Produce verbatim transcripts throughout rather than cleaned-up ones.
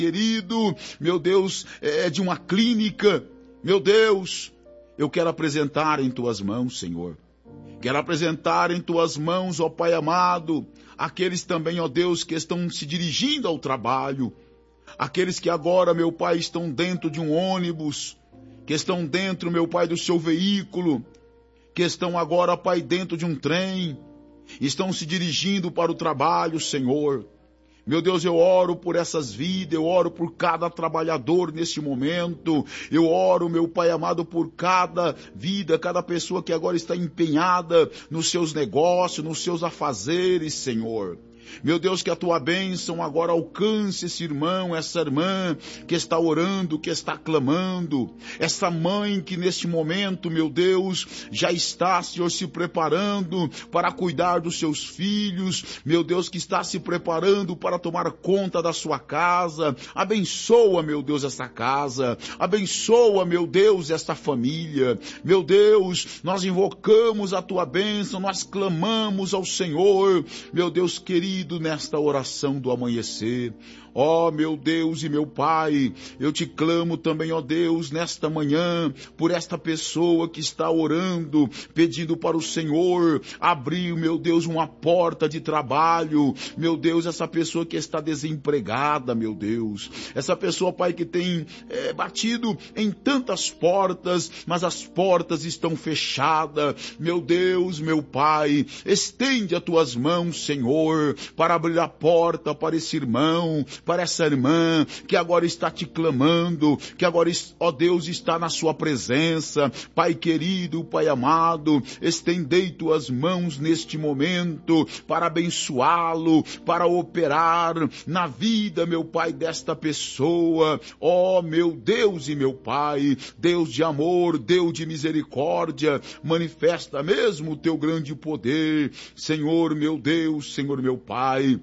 querido, meu Deus, é de uma clínica, meu Deus, eu quero apresentar em tuas mãos, Senhor. Quero apresentar em tuas mãos, ó Pai amado, aqueles também, ó Deus, que estão se dirigindo ao trabalho, aqueles que agora, meu Pai, estão dentro de um ônibus, que estão dentro, meu Pai, do seu veículo, que estão agora, Pai, dentro de um trem, estão se dirigindo para o trabalho, Senhor. Meu Deus, eu oro por essas vidas, eu oro por cada trabalhador neste momento, eu oro, meu Pai amado, por cada vida, cada pessoa que agora está empenhada nos seus negócios, nos seus afazeres, Senhor. Meu Deus, que a tua bênção agora alcance esse irmão, essa irmã que está orando, que está clamando, essa mãe que neste momento, meu Deus, já está, Senhor, se preparando para cuidar dos seus filhos, meu Deus, que está se preparando para tomar conta da sua casa. Abençoa, meu Deus, essa casa, abençoa, meu Deus, esta família. Meu Deus, nós invocamos a tua bênção, nós clamamos ao Senhor, meu Deus querido, nesta oração do amanhecer. Ó oh, meu Deus e meu Pai, eu te clamo também, ó oh Deus, nesta manhã, por esta pessoa que está orando, pedindo para o Senhor abrir, meu Deus, uma porta de trabalho. Meu Deus, essa pessoa que está desempregada, meu Deus, essa pessoa, Pai, que tem é, batido em tantas portas, mas as portas estão fechadas. Meu Deus, meu Pai, estende as tuas mãos, Senhor, para abrir a porta para esse irmão, para essa irmã que agora está te clamando, que agora, ó Deus, está na sua presença. Pai querido, Pai amado, estendei tuas mãos neste momento para abençoá-lo, para operar na vida, meu Pai, desta pessoa. Ó meu Deus e meu Pai, Deus de amor, Deus de misericórdia, manifesta mesmo o teu grande poder, Senhor meu Deus, Senhor meu Pai.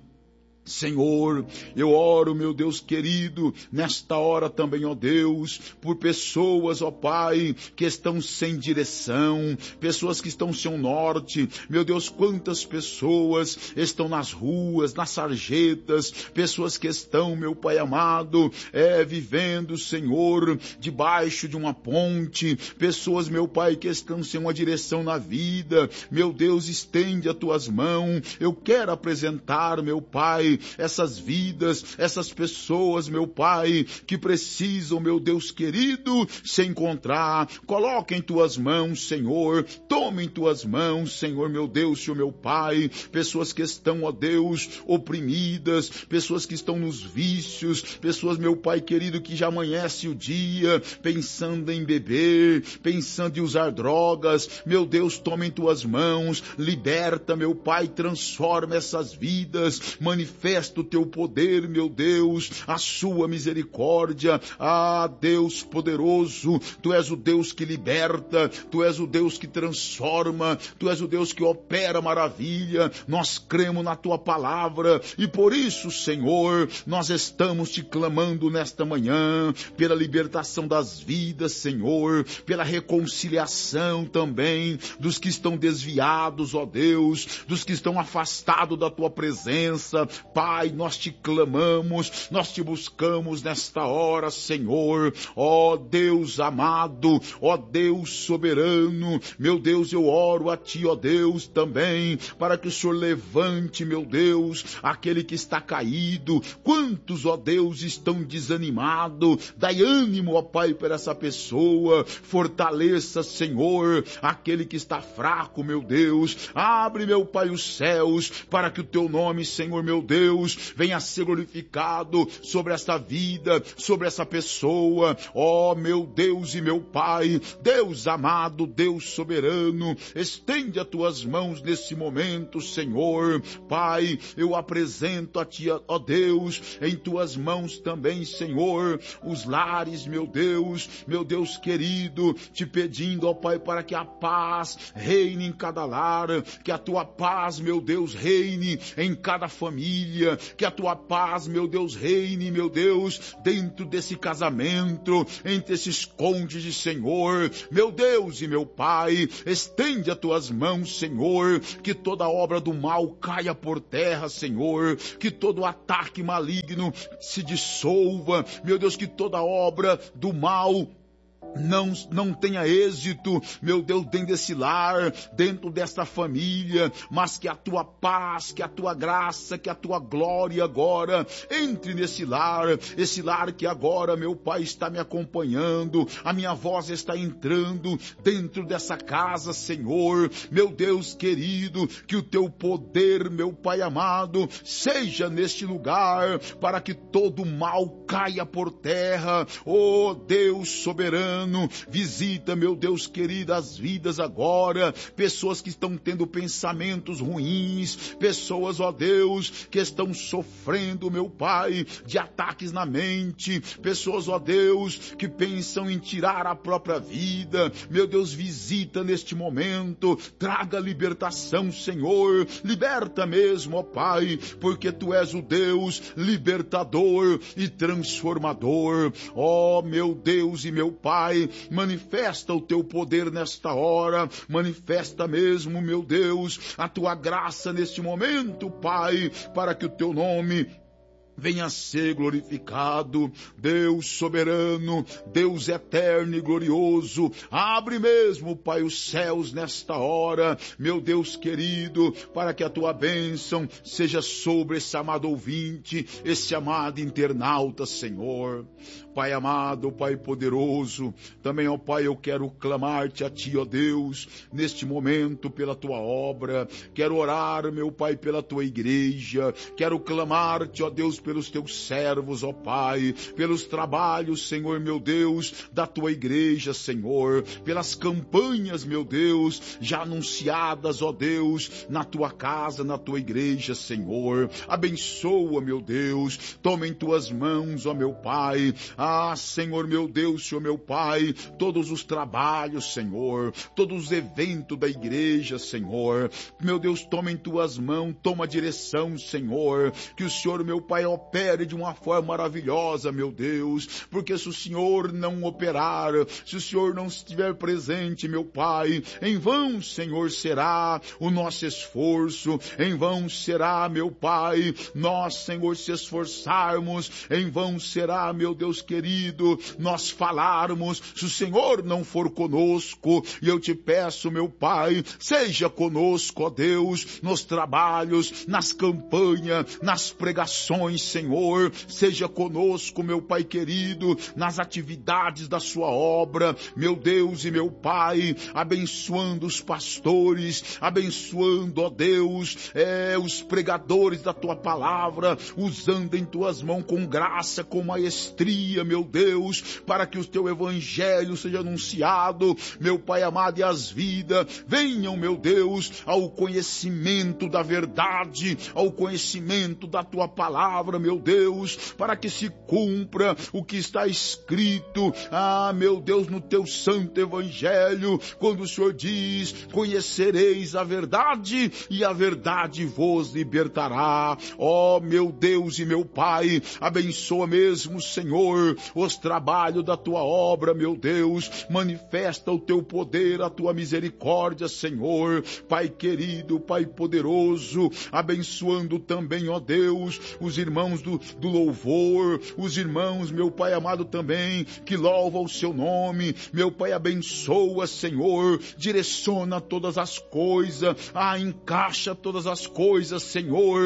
Senhor, eu oro, meu Deus querido, nesta hora também, ó Deus, por pessoas, ó Pai, que estão sem direção, pessoas que estão sem norte. Meu Deus, quantas pessoas estão nas ruas, nas sarjetas, pessoas que estão, meu Pai amado, é, vivendo, Senhor, debaixo de uma ponte, pessoas, meu Pai, que estão sem uma direção na vida. Meu Deus, estende as tuas mãos. Eu quero apresentar, meu Pai, essas vidas, essas pessoas, meu Pai, que precisam, meu Deus querido, se encontrar. Coloca em tuas mãos, Senhor, toma em tuas mãos, Senhor, meu Deus, Senhor, meu Pai, pessoas que estão, ó Deus, oprimidas, pessoas que estão nos vícios, pessoas, meu Pai querido, que já amanhece o dia pensando em beber, pensando em usar drogas. Meu Deus, toma em tuas mãos, liberta, meu Pai, transforma essas vidas, manifesta o teu poder, meu Deus, a sua misericórdia. Ah, Deus poderoso, tu és o Deus que liberta, tu és o Deus que transforma, tu és o Deus que opera maravilha. Nós cremos na tua palavra e por isso, Senhor, nós estamos te clamando nesta manhã pela libertação das vidas, Senhor, pela reconciliação também dos que estão desviados, ó Deus, dos que estão afastados da tua presença. Pai, nós te clamamos, nós te buscamos nesta hora, Senhor. Ó Deus amado, ó Deus soberano, meu Deus, eu oro a ti, ó Deus, também, para que o Senhor levante, meu Deus, aquele que está caído. Quantos, ó Deus, estão desanimados? Dai ânimo, ó Pai, para essa pessoa. Fortaleça, Senhor, aquele que está fraco, meu Deus. Abre, meu Pai, os céus, para que o teu nome, Senhor, meu Deus, Deus, venha ser glorificado sobre esta vida, sobre essa pessoa. Ó meu Deus e meu Pai, Deus amado, Deus soberano, estende as tuas mãos nesse momento, Senhor. Pai, eu apresento a ti, ó Deus, em tuas mãos também, Senhor, os lares, meu Deus, meu Deus querido, te pedindo, ó Pai, para que a paz reine em cada lar, que a tua paz, meu Deus, reine em cada família. família, que a tua paz, meu Deus, reine, meu Deus, dentro desse casamento, entre esses cônjuges, Senhor, meu Deus e meu Pai, estende as tuas mãos, Senhor, que toda obra do mal caia por terra, Senhor, que todo ataque maligno se dissolva, meu Deus, que toda obra do mal Não, não tenha êxito, meu Deus, dentro desse lar, dentro desta família, mas que a tua paz, que a tua graça, que a tua glória agora entre nesse lar, esse lar que agora, meu Pai, está me acompanhando, a minha voz está entrando dentro dessa casa, Senhor, meu Deus querido, que o teu poder, meu Pai amado, seja neste lugar, para que todo mal caia por terra, oh Deus soberano, visita, meu Deus querido, as vidas agora, pessoas que estão tendo pensamentos ruins, pessoas, ó Deus, que estão sofrendo, meu Pai, de ataques na mente, pessoas, ó Deus, que pensam em tirar a própria vida, meu Deus, visita neste momento, traga libertação, Senhor, liberta mesmo, ó Pai, porque Tu és o Deus libertador e transformador, ó meu Deus e meu Pai, manifesta o teu poder nesta hora, manifesta mesmo, meu Deus, a tua graça neste momento, Pai, para que o teu nome venha a ser glorificado, Deus soberano, Deus eterno e glorioso, abre mesmo, Pai, os céus nesta hora, meu Deus querido, para que a tua bênção seja sobre esse amado ouvinte, esse amado internauta, Senhor. Pai amado, Pai poderoso, também, ó Pai, eu quero clamar-te a Ti, ó Deus, neste momento pela Tua obra, quero orar, meu Pai, pela Tua igreja, quero clamar-te, ó Deus, pelos Teus servos, ó Pai, pelos trabalhos, Senhor, meu Deus, da Tua igreja, Senhor, pelas campanhas, meu Deus, já anunciadas, ó Deus, na Tua casa, na Tua igreja, Senhor, abençoa, meu Deus, toma em Tuas mãos, ó meu Pai, ah, Senhor, meu Deus, Senhor, meu Pai, todos os trabalhos, Senhor, todos os eventos da igreja, Senhor, meu Deus, toma em Tuas mãos, toma a direção, Senhor, que o Senhor, meu Pai, opere de uma forma maravilhosa, meu Deus, porque se o Senhor não operar, se o Senhor não estiver presente, meu Pai, em vão, Senhor, será o nosso esforço, em vão será, meu Pai, nós, Senhor, se esforçarmos, em vão será, meu Deus querido, nós falarmos, se o Senhor não for conosco, e eu te peço, meu Pai, seja conosco, ó Deus, nos trabalhos, nas campanhas, nas pregações, Senhor, seja conosco, meu Pai querido, nas atividades da sua obra, meu Deus e meu Pai, abençoando os pastores, abençoando, ó Deus, é, os pregadores da tua palavra, usando em tuas mãos com graça, com maestria, meu Deus, para que o teu evangelho seja anunciado, meu Pai amado, e as vidas venham, meu Deus, ao conhecimento da verdade, ao conhecimento da tua palavra, meu Deus, para que se cumpra o que está escrito, ah, meu Deus, no teu santo evangelho, quando o Senhor diz, conhecereis a verdade e a verdade vos libertará. Ó, meu Deus e meu Pai, abençoa mesmo, Senhor, os trabalhos da tua obra, meu Deus, manifesta o teu poder, a tua misericórdia, Senhor, Pai querido, Pai poderoso, abençoando também, ó Deus, os irmãos do, do louvor, os irmãos, meu Pai amado também, que louvam o seu nome, meu Pai, abençoa, Senhor, direciona todas as coisas, ah, encaixa todas as coisas, Senhor,